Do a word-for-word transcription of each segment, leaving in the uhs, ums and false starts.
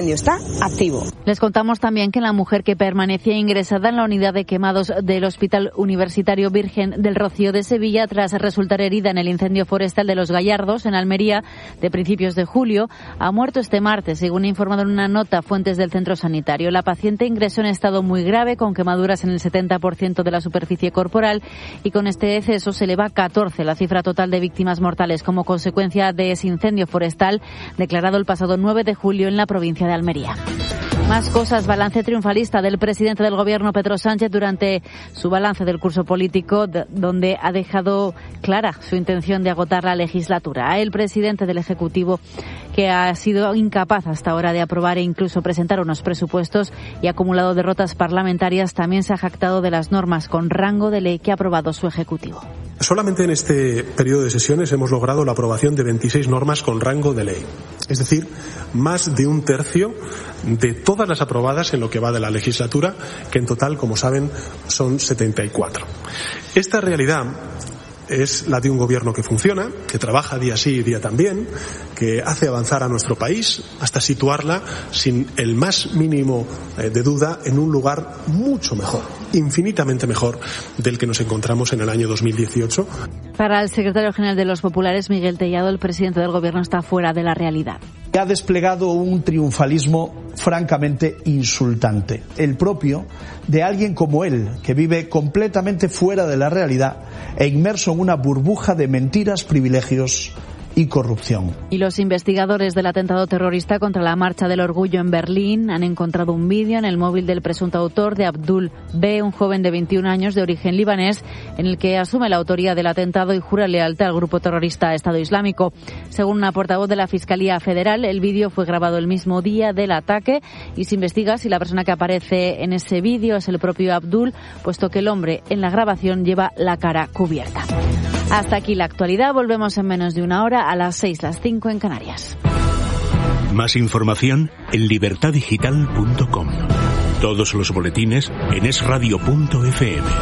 Está activo. Les contamos también que la mujer que permanecía ingresada en la unidad de quemados del Hospital Universitario Virgen del Rocío de Sevilla, tras resultar herida en el incendio forestal de Los Gallardos, en Almería, de principios de julio, ha muerto este martes, según ha informado en una nota fuentes del centro sanitario. La paciente ingresó en estado muy grave, con quemaduras en el setenta por ciento de la superficie corporal, y con este deceso se eleva a catorce la cifra total de víctimas mortales como consecuencia de ese incendio forestal declarado el pasado nueve de julio en la provincia de Almería. Más cosas. Balance triunfalista del presidente del Gobierno, Pedro Sánchez, durante su balance del curso político, donde ha dejado clara su intención de agotar la legislatura. El presidente del Ejecutivo, que ha sido incapaz hasta ahora de aprobar e incluso presentar unos presupuestos y ha acumulado derrotas parlamentarias, también se ha jactado de las normas con rango de ley que ha aprobado su Ejecutivo. Solamente en este periodo de sesiones hemos logrado la aprobación de veintiséis normas con rango de ley. Es decir, más de un tercio de todas las aprobadas en lo que va de la legislatura, que en total, como saben, son setenta y cuatro. Esta realidad es la de un gobierno que funciona, que trabaja día sí y día también, que hace avanzar a nuestro país hasta situarla, sin el más mínimo de duda, en un lugar mucho mejor, infinitamente mejor del que nos encontramos en el año dos mil dieciocho. Para el secretario general de los Populares, Miguel Tellado, el presidente del Gobierno está fuera de la realidad. Ha desplegado un triunfalismo francamente insultante, el propio de alguien como él, que vive completamente fuera de la realidad e inmerso en una burbuja de mentiras, privilegios y corrupción. Y los investigadores del atentado terrorista contra la Marcha del Orgullo en Berlín han encontrado un vídeo en el móvil del presunto autor, de Abdul B., un joven de veintiún años de origen libanés, en el que asume la autoría del atentado y jura lealtad al grupo terrorista Estado Islámico. Según una portavoz de la Fiscalía Federal, el vídeo fue grabado el mismo día del ataque y se investiga si la persona que aparece en ese vídeo es el propio Abdul, puesto que el hombre en la grabación lleva la cara cubierta. Hasta aquí la actualidad. Volvemos en menos de una hora, a las seis, las cinco en Canarias. Más información en libertad digital punto com. Todos los boletines en es radio punto efe eme.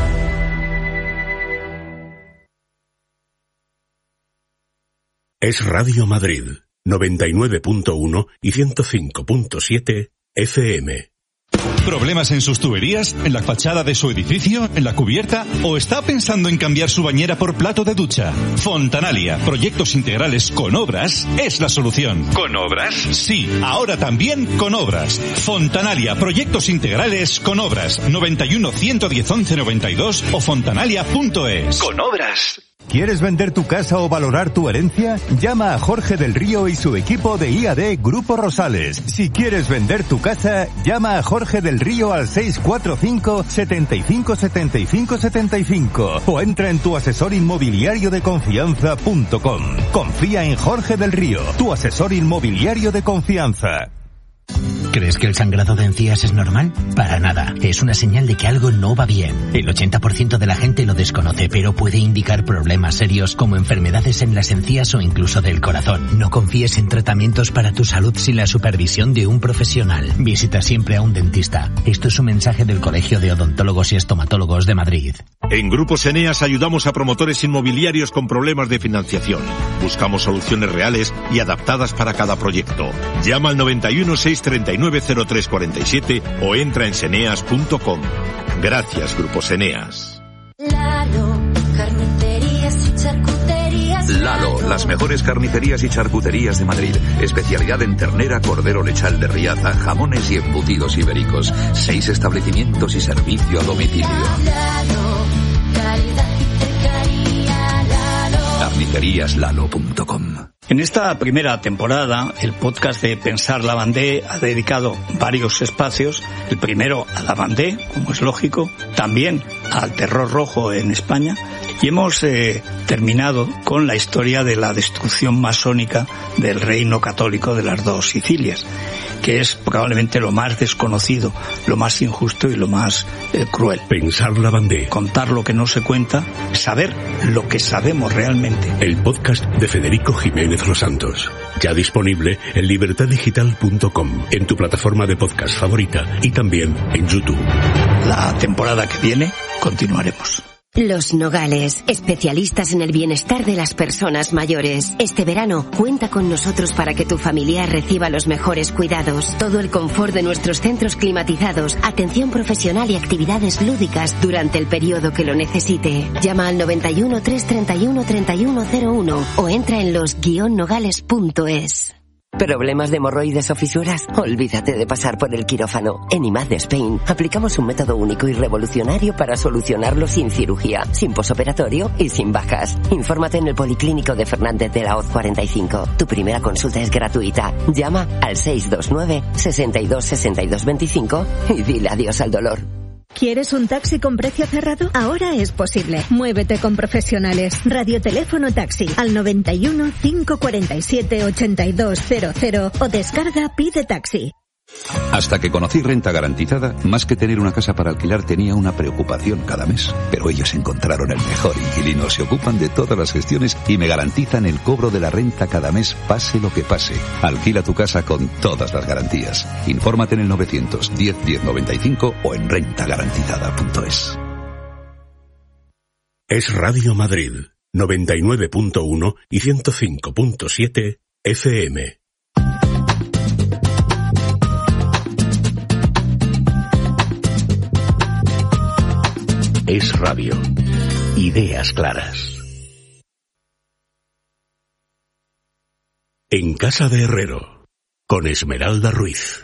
Es Radio Madrid, noventa y nueve punto uno y ciento cinco punto siete efe eme. ¿Problemas en sus tuberías? ¿En la fachada de su edificio? ¿En la cubierta? ¿O está pensando en cambiar su bañera por plato de ducha? Fontanalia, proyectos integrales con obras, es la solución. ¿Con obras? Sí, ahora también con obras. Fontanalia, proyectos integrales con obras. noventa y uno, ciento diez, once noventa y dos o fontanalia punto es. Con obras. ¿Quieres vender tu casa o valorar tu herencia? Llama a Jorge del Río y su equipo de I A D Grupo Rosales. Si quieres vender tu casa, llama a Jorge del Río al seis cuatro cinco, setenta y cinco, setenta y cinco, setenta y cinco o entra en tu asesor inmobiliario de confianza punto com. Confía en Jorge del Río, tu asesor inmobiliario de confianza. ¿Crees que el sangrado de encías es normal? Para nada. Es una señal de que algo no va bien. El ochenta por ciento de la gente lo desconoce, pero puede indicar problemas serios como enfermedades en las encías o incluso del corazón. No confíes en tratamientos para tu salud sin la supervisión de un profesional. Visita siempre a un dentista. Esto es un mensaje del Colegio de Odontólogos y Estomatólogos de Madrid. En Grupos Eneas ayudamos a promotores inmobiliarios con problemas de financiación. Buscamos soluciones reales y adaptadas para cada proyecto. Llama al noventa y uno, seiscientos treinta y nueve, cero tres cuarenta y siete o entra en seneas punto com. Gracias, Grupos Eneas. Lalo, carnicerías y charcuterías. Lalo, las mejores carnicerías y charcuterías de Madrid. Especialidad en ternera, cordero lechal de Riaza, jamones y embutidos ibéricos. Seis establecimientos y servicio a domicilio. Lalo, calidad y cercanía. Lalo. carnicerías lalo punto com. En esta primera temporada, el podcast de Pensar Lavandé ha dedicado varios espacios. El primero a Lavandé, como es lógico, también al terror rojo en España. Y hemos eh, terminado con la historia de la destrucción masónica del reino católico de las dos Sicilias, que es probablemente lo más desconocido, lo más injusto y lo más eh, cruel. Pensar Lavandé. Contar lo que no se cuenta, saber lo que sabemos realmente. El podcast de Federico Jiménez Los Santos. Ya disponible en libertad digital punto com, en tu plataforma de podcast favorita y también en YouTube. La temporada que viene continuaremos. Los Nogales, especialistas en el bienestar de las personas mayores. Este verano, cuenta con nosotros para que tu familiar reciba los mejores cuidados. Todo el confort de nuestros centros climatizados, atención profesional y actividades lúdicas durante el periodo que lo necesite. Llama al noventa y uno, trescientos treinta y uno, treinta y uno cero uno o entra en los guion nogales punto es. ¿Problemas de hemorroides o fisuras? Olvídate de pasar por el quirófano. En I M A D Spain aplicamos un método único y revolucionario para solucionarlo sin cirugía, sin posoperatorio y sin bajas. Infórmate en el Policlínico de Fernández de la Hoz cuarenta y cinco. Tu primera consulta es gratuita. Llama al seis dos nueve, sesenta y dos, sesenta y dos veinticinco y dile adiós al dolor. ¿Quieres un taxi con precio cerrado? Ahora es posible. Muévete con profesionales. Radioteléfono taxi al noventa y uno, cinco cuarenta y siete, ochenta y dos cero cero o descarga Pide Taxi. Hasta que conocí Renta Garantizada, más que tener una casa para alquilar tenía una preocupación cada mes. Pero ellos encontraron el mejor inquilino, se ocupan de todas las gestiones y me garantizan el cobro de la renta cada mes, pase lo que pase. Alquila tu casa con todas las garantías. Infórmate en el novecientos diez, diez noventa y cinco o en renta garantizada punto es. Es Radio Madrid, noventa y nueve punto uno y ciento cinco punto siete F M. Es radio. Ideas claras. En Casa de Herrero, con Esmeralda Ruiz.